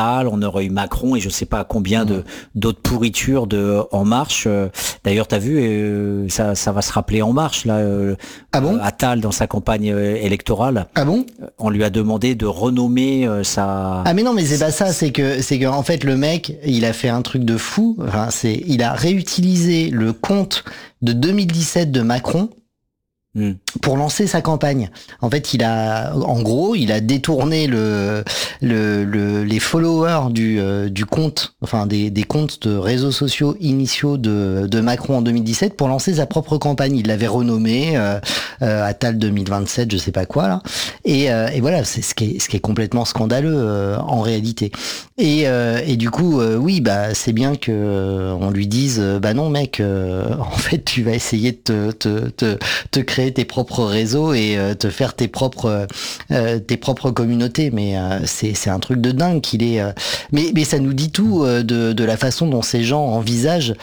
on aurait eu Macron et je sais pas combien d'autres pourritures de En Marche. D'ailleurs, t'as vu, ça va se rappeler En Marche là. Attal dans sa campagne électorale. Ah bon? On lui a demandé de renommer sa. Ah mais non, mais c'est pas ça. C'est que en fait le mec, il a fait un truc de fou. Enfin, il a réutilisé le compte de 2017 de Macron. Pour lancer sa campagne. En fait, il a détourné les followers du compte, enfin des comptes de réseaux sociaux initiaux de Macron en 2017 pour lancer sa propre campagne. Il l'avait renommé Attal 2027, je sais pas quoi là. Et voilà, c'est ce qui est complètement scandaleux en réalité. Et du coup, oui, bah c'est bien que on lui dise, bah non mec, en fait tu vas essayer de te créer tes propres réseaux et te faire tes propres communautés, mais c'est un truc de dingue qu'il est. Mais ça nous dit tout de la façon dont ces gens envisagent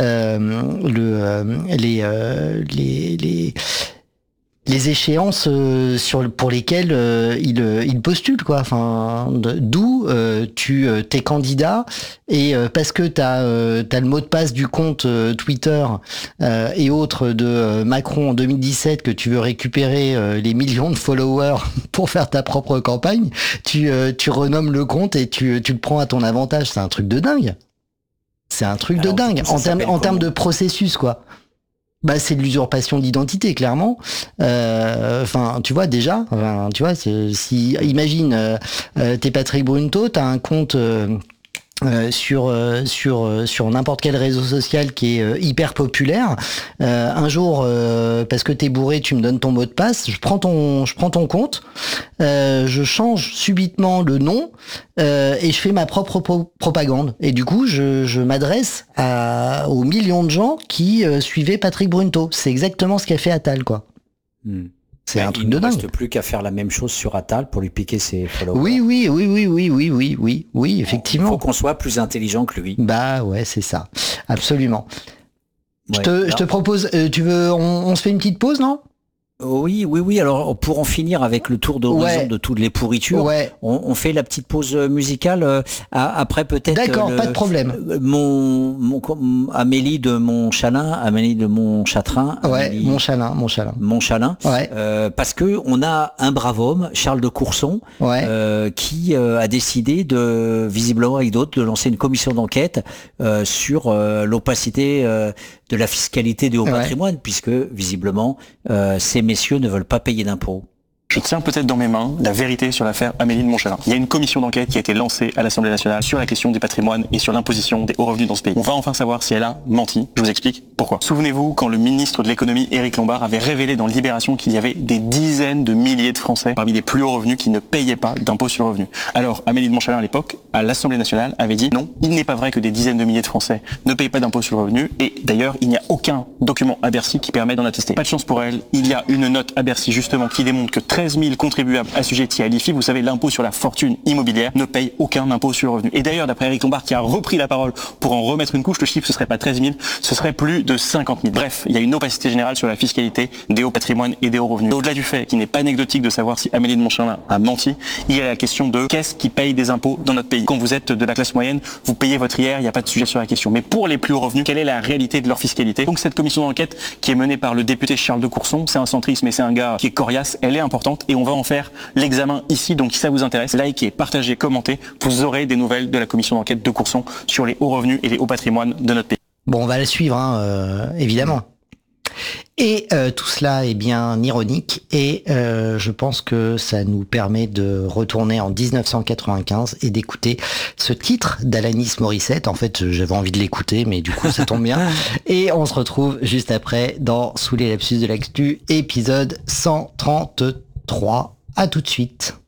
les échéances pour lesquelles ils postulent quoi. Enfin, d'où t'es candidat et parce que t'as le mot de passe du compte Twitter et autres de Macron en 2017 que tu veux récupérer les millions de followers pour faire ta propre campagne, tu renommes le compte et tu le prends à ton avantage. C'est un truc de dingue. C'est un truc de dingue en termes de processus quoi. Bah c'est de l'usurpation d'identité clairement. Enfin tu vois déjà. Enfin, tu vois si imagine t'es Patrick Brunto, t'as un compte sur n'importe quel réseau social qui est hyper populaire. Un jour parce que t'es bourré, tu me donnes ton mot de passe, je prends ton compte, je change subitement le nom et je fais ma propre propagande. Et du coup, je m'adresse aux millions de gens qui suivaient Patrick Brunto. C'est exactement ce qu'a fait Attal, quoi. C'est un truc de dingue. Il ne reste plus qu'à faire la même chose sur Attal pour lui piquer ses followers. Oui, effectivement. Il faut qu'on soit plus intelligent que lui. Bah ouais, c'est ça. Absolument. Ouais, je te propose, tu veux, on se fait une petite pause, non ? Oui. Alors, pour en finir avec le tour d'horizon de toutes les pourritures, on fait la petite pause musicale. Après, peut-être. D'accord, pas de problème. Amélie de Montchalin, Amélie de Montchatrin. Ouais, Montchalin. Ouais. Parce que on a un brave homme, Charles de Courson, qui a décidé visiblement avec d'autres, de lancer une commission d'enquête sur l'opacité de la fiscalité des hauts patrimoines, puisque visiblement ces messieurs ne veulent pas payer d'impôts. Je tiens peut-être dans mes mains la vérité sur l'affaire Amélie de Montchalin. Il y a une commission d'enquête qui a été lancée à l'Assemblée nationale sur la question du patrimoine et sur l'imposition des hauts revenus dans ce pays. On va enfin savoir si elle a menti. Je vous explique pourquoi. Souvenez-vous quand le ministre de l'économie, Éric Lombard, avait révélé dans Libération qu'il y avait des dizaines de milliers de Français parmi les plus hauts revenus qui ne payaient pas d'impôt sur le revenu. Alors Amélie de Montchalin à l'époque, à l'Assemblée nationale, avait dit non, il n'est pas vrai que des dizaines de milliers de Français ne payent pas d'impôt sur le revenu et d'ailleurs il n'y a aucun document à Bercy qui permet d'en attester. Pas de chance pour elle, il y a une note à Bercy justement qui démontre que 13 000 contribuables assujettis à l'IFI, vous savez, l'impôt sur la fortune immobilière, ne paye aucun impôt sur le revenu. Et d'ailleurs, d'après Éric Lombard, qui a repris la parole pour en remettre une couche, le chiffre, ce serait pas 13 000, ce serait plus de 50 000. Bref, il y a une opacité générale sur la fiscalité des hauts patrimoines et des hauts revenus. Au-delà du fait qu'il n'est pas anecdotique de savoir si Amélie de Montchalin a menti, il y a la question de qu'est-ce qui paye des impôts dans notre pays. Quand vous êtes de la classe moyenne, vous payez votre IR, il n'y a pas de sujet sur la question. Mais pour les plus hauts revenus, quelle est la réalité de leur fiscalité? Donc cette commission d'enquête qui est menée par le député Charles de Courson, c'est un centriste, mais c'est un gars qui est coriace, elle est importante et on va en faire l'examen ici. Donc si ça vous intéresse, likez, partagez, commentez, vous aurez des nouvelles de la commission d'enquête de Courson sur les hauts revenus et les hauts patrimoines de notre pays. Bon, on va la suivre, évidemment. Et tout cela est bien ironique et je pense que ça nous permet de retourner en 1995 et d'écouter ce titre d'Alanis Morissette. En fait, j'avais envie de l'écouter, mais du coup, ça tombe bien. Et on se retrouve juste après dans Sous les lapsus de l'actu, épisode 133. À tout de suite.